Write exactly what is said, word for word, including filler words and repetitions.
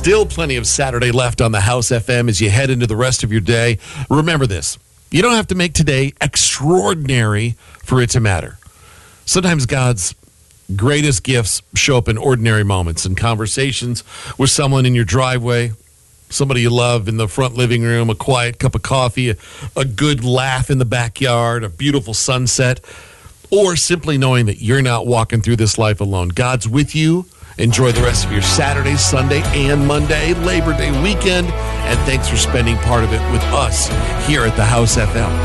Still plenty of Saturday left on the House F M as you head into the rest of your day. Remember this. You don't have to make today extraordinary for it to matter. Sometimes God's greatest gifts show up in ordinary moments and conversations with someone in your driveway, somebody you love in the front living room, a quiet cup of coffee, a, a good laugh in the backyard, a beautiful sunset, or simply knowing that you're not walking through this life alone. God's with you. Enjoy the rest of your Saturday, Sunday, and Monday, Labor Day weekend, and thanks for spending part of it with us here at the House F M.